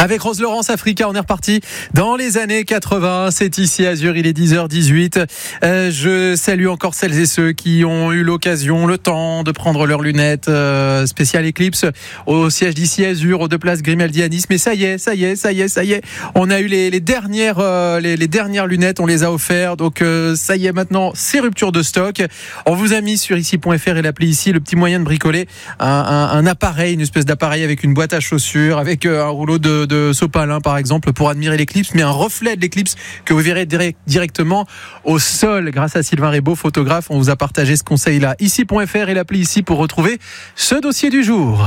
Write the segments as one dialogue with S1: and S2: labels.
S1: Avec Rose Laurence Africa, on est reparti dans les années 80. C'est ici Azur, il est 10h18. Je salue encore celles et ceux qui ont eu l'occasion, le temps de prendre leurs lunettes spéciales Eclipse au siège d'ici Azur, aux 2 places Grimaldi à Nice. Mais ça y est. On a eu les dernières lunettes, on les a offertes. Donc ça y est, maintenant, c'est rupture de stock. On vous a mis sur ici.fr et l'appli ici le petit moyen de bricoler un appareil, une espèce d'appareil avec une boîte à chaussures, avec un rouleau de sopalin par exemple pour admirer l'éclipse, mais un reflet de l'éclipse que vous verrez directement au sol grâce à Sylvain Rebaud, photographe. On vous a partagé ce conseil-là. Ici.fr et l'appli ici pour retrouver ce dossier du jour.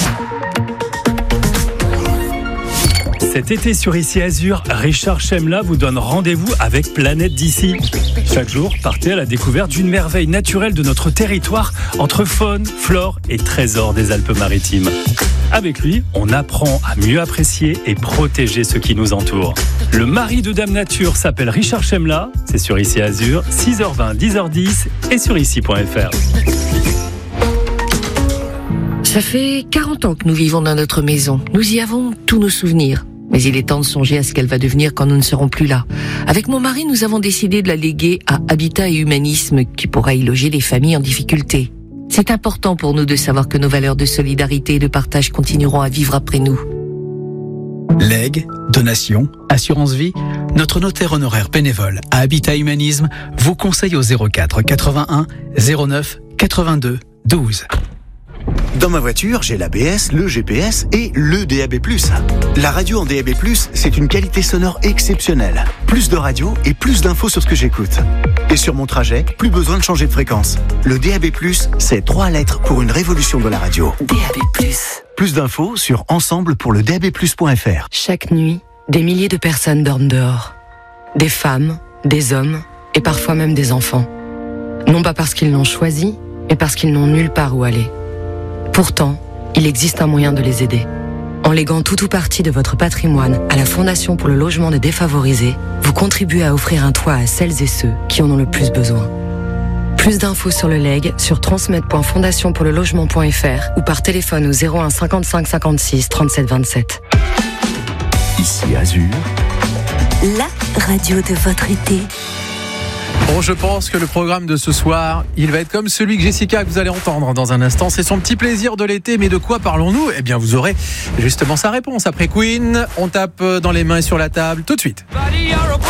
S2: Cet été sur Ici Azur, Richard Chemla vous donne rendez-vous avec Planète d'ici. Chaque jour, partez à la découverte d'une merveille naturelle de notre territoire entre faune, flore et trésors des Alpes-Maritimes. Avec lui, on apprend à mieux apprécier et protéger ce qui nous entoure. Le mari de Dame Nature s'appelle Richard Chemla. C'est sur Ici Azur, 6h20, 10h10 et sur ici.fr.
S3: Ça fait 40 ans que nous vivons dans notre maison. Nous y avons tous nos souvenirs. Mais il est temps de songer à ce qu'elle va devenir quand nous ne serons plus là. Avec mon mari, nous avons décidé de la léguer à Habitat et Humanisme, qui pourra y loger les familles en difficulté. C'est important pour nous de savoir que nos valeurs de solidarité et de partage continueront à vivre après nous.
S4: Legs, donations, assurance vie, notre notaire honoraire bénévole à Habitat Humanisme vous conseille au 04 81 09 82 12.
S5: Dans ma voiture, j'ai l'ABS, le GPS et le DAB+. La radio en DAB+, c'est une qualité sonore exceptionnelle. Plus de radio et plus d'infos sur ce que j'écoute. Et sur mon trajet, plus besoin de changer de fréquence. Le DAB+, c'est 3 lettres pour une révolution de la radio.
S3: DAB+.
S5: Plus d'infos sur ensemble-pour-le-DAB+.fr.
S3: Chaque nuit, des milliers de personnes dorment dehors. Des femmes, des hommes et parfois même des enfants. Non pas parce qu'ils l'ont choisi, mais parce qu'ils n'ont nulle part où aller. Pourtant, il existe un moyen de les aider. En léguant tout ou partie de votre patrimoine à la Fondation pour le logement des défavorisés, vous contribuez à offrir un toit à celles et ceux qui en ont le plus besoin. Plus d'infos sur le legs sur transmettre.fondationpourlelogement.fr ou par téléphone au 01 55 56 37 27.
S5: Ici Azur,
S6: la radio de votre été.
S1: Bon, je pense que le programme de ce soir, il va être comme celui que Jessica que vous allez entendre dans un instant. C'est son petit plaisir de l'été, mais de quoi parlons-nous ? Eh bien, vous aurez justement sa réponse. Après Queen, on tape dans les mains et sur la table tout de suite.